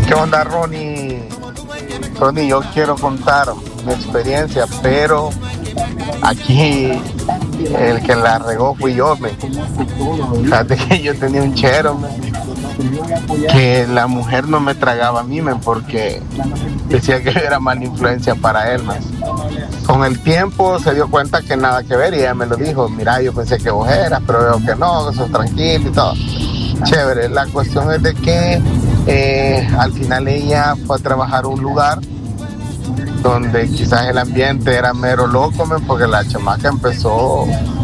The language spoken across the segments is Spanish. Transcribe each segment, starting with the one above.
¿Qué onda, Ronnie? Ronnie, yo quiero contar mi experiencia, pero aquí el que la regó fui yo, Fíjate que yo tenía un chero, que la mujer no me tragaba a mí, porque decía que era mala influencia para él, Con el tiempo se dio cuenta que nada que ver y ella me lo dijo. Mira, yo pensé que vos eras, pero veo que no, que sos tranquilo y todo. Chévere, la cuestión es de que al final ella fue a trabajar a un lugar donde quizás el ambiente era mero loco, porque la chamaca empezó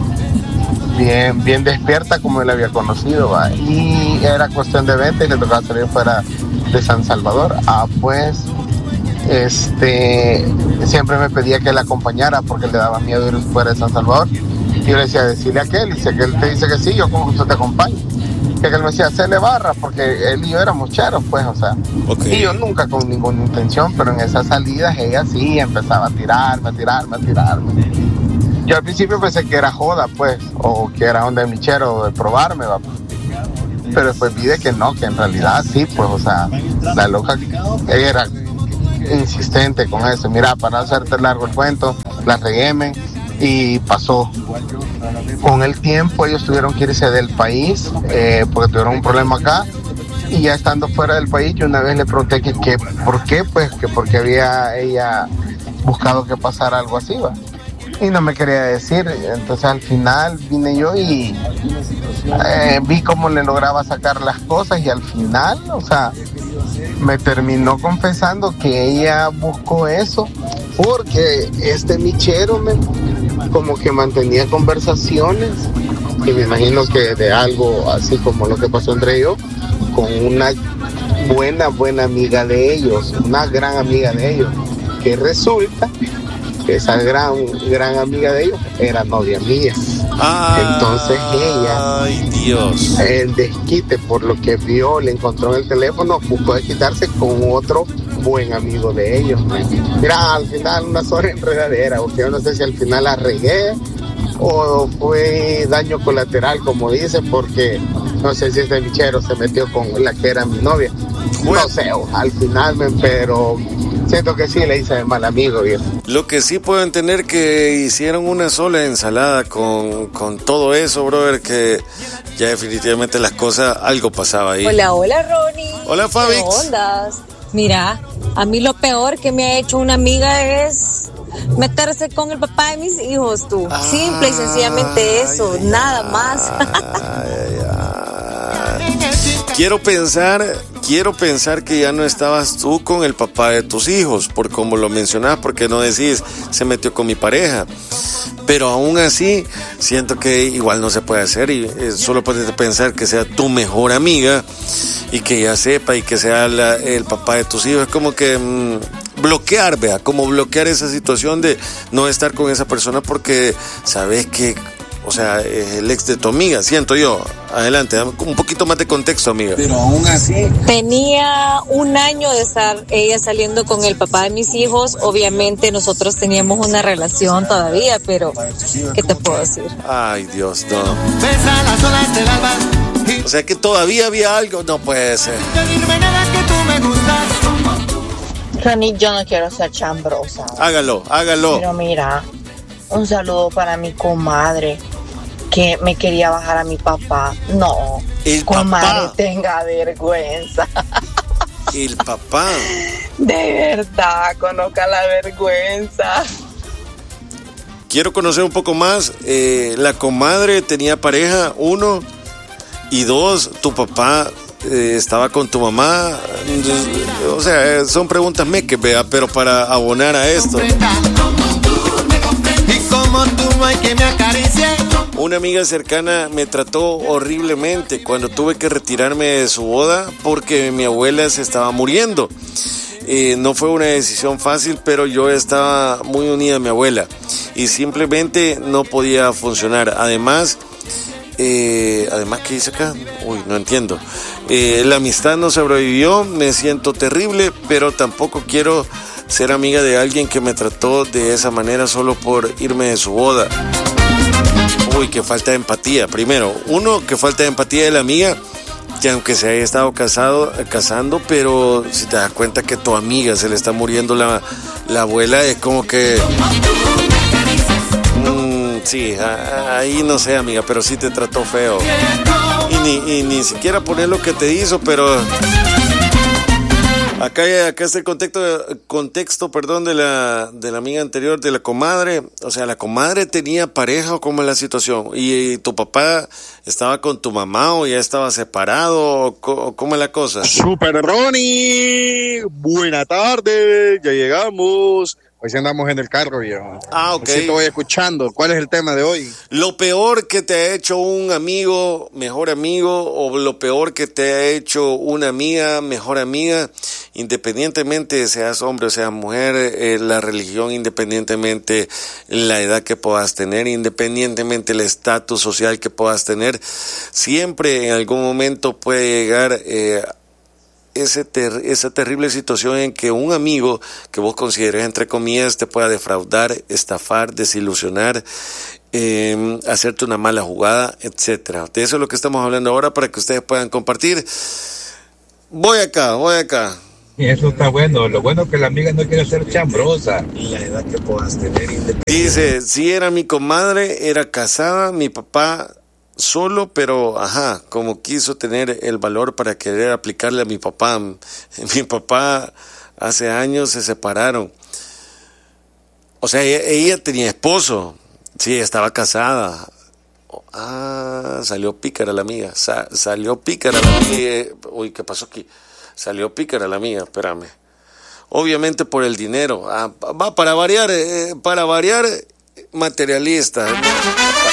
bien despierta como él había conocido, ¿va? Y era cuestión de venta y le tocaba salir fuera de San Salvador. Pues siempre me pedía que la acompañara porque le daba miedo ir fuera de San Salvador. Y yo le decía, decirle a aquel, y si aquel te dice que sí, yo como que te acompaño. Que él me decía, hacerle barra, porque él y yo éramos cheros, pues, o sea. Okay. Y yo nunca con ninguna intención, pero en esas salidas ella sí empezaba a tirarme. Yo al principio pensé que era joda, pues, o que era onda de mi chero de probarme, ¿va? Pero después vi de que no, que en realidad sí, pues, o sea, la loca, ella era insistente con eso. Mira, para no hacerte largo el cuento, la reguéme y pasó. Con el tiempo ellos tuvieron que irse del país porque tuvieron un problema acá, y ya estando fuera del país yo una vez le pregunté que por qué, pues, que porque había ella buscado que pasara algo así, ¿va? Y no me quería decir. Entonces al final vine yo y vi cómo le lograba sacar las cosas, y al final, o sea, me terminó confesando que ella buscó eso porque michero como que mantenía conversaciones, y me imagino que de algo así como lo que pasó entre ellos, con una buena amiga de ellos, una gran amiga de ellos, que resulta que esa gran amiga de ellos era novia mía. Entonces ella, ay, Dios, el desquite por lo que vio, le encontró en el teléfono, buscó desquitarse con otro buen amigo de ellos. Mira, al final una sola enredadera, porque yo no sé si al final la regué o fue daño colateral, como dicen, porque no sé si este bichero se metió con la que era mi novia. No sé, al final, pero siento que sí le hice de mal amigo, viejo. Lo que sí puedo entender que hicieron una sola ensalada con todo eso, brother, que ya definitivamente las cosas, algo pasaba ahí. Hola, Ronnie. Hola, Fabix. ¿Qué ondas? Mira, a mí lo peor que me ha hecho una amiga es meterse con el papá de mis hijos, tú. Simple y sencillamente eso, nada más. Quiero pensar que ya no estabas tú con el papá de tus hijos, por como lo mencionás, porque no decís, se metió con mi pareja. Pero aún así, siento que igual no se puede hacer, y solo puedes pensar que sea tu mejor amiga y que ella sepa y que sea el papá de tus hijos. Es como que bloquear, vea, como bloquear esa situación de no estar con esa persona porque sabes que, o sea, es el ex de tu amiga, siento yo. Adelante, dame un poquito más de contexto, amiga. Pero aún así, tenía un año de estar ella saliendo con el papá de mis hijos. Obviamente nosotros teníamos una relación todavía, pero ¿qué te puedo decir? Ay, Dios, no. O sea que todavía había algo, no puede ser. Ronnie, yo no quiero ser chambrosa. Hágalo. Pero mira, un saludo para mi comadre que me quería bajar a mi papá. No, el comadre, papá. tenga vergüenza. El papá. De verdad, conozca la vergüenza. Quiero conocer un poco más. La comadre tenía pareja, 1, y 2, tu papá estaba con tu mamá. O sea, son preguntas meques, vea, pero para abonar a esto. Una amiga cercana me trató horriblemente cuando tuve que retirarme de su boda porque mi abuela se estaba muriendo. No fue una decisión fácil, pero yo estaba muy unida a mi abuela y simplemente no podía funcionar. Además, ¿qué dice acá? Uy, no entiendo. La amistad no sobrevivió, me siento terrible, pero tampoco quiero ser amiga de alguien que me trató de esa manera solo por irme de su boda. Uy, qué falta de empatía. Primero, que falta de empatía de la amiga. que aunque se haya estado casando, pero si te das cuenta que tu amiga se le está muriendo la abuela, es como que... sí, ahí no sé, amiga, pero sí te trató feo. Y ni siquiera poner lo que te hizo, pero... Acá está el contexto, de la amiga anterior, de la comadre. O sea, ¿la comadre tenía pareja o cómo es la situación? ¿Y tu papá estaba con tu mamá o ya estaba separado? ¿Cómo es la cosa? Super Ronnie, buena tarde, ya llegamos. Hoy sí andamos en el carro, viejo. Ah, ok. Sí te voy escuchando. ¿Cuál es el tema de hoy? Lo peor que te ha hecho un amigo, mejor amigo, o lo peor que te ha hecho una amiga, mejor amiga, independientemente seas hombre o seas mujer, la religión, independientemente la edad que puedas tener, independientemente el estatus social que puedas tener, siempre en algún momento puede llegar esa terrible situación en que un amigo que vos consideres entre comillas te pueda defraudar, estafar, desilusionar, hacerte una mala jugada, etcétera. De eso es lo que estamos hablando ahora para que ustedes puedan compartir. Voy acá. Y eso está bueno. Lo bueno es que la amiga no quiere ser chambrosa. Y la edad que puedas tener. Dice, si era mi comadre, era casada, mi papá solo, pero como quiso tener el valor para querer aplicarle a mi papá. Mi papá hace años se separaron. O sea, ella tenía esposo. Sí, estaba casada. Salió pícara la amiga. Salió pícara la amiga. Uy, ¿qué pasó aquí? Salió pícara la amiga, espérame. Obviamente por el dinero. Va para variar, materialista.